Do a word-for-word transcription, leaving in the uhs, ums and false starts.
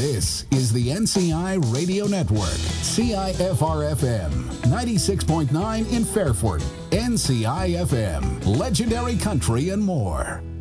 This is the N C I Radio Network, C I F R F M, ninety-six point nine in Fairford, N C I F M, legendary country and more.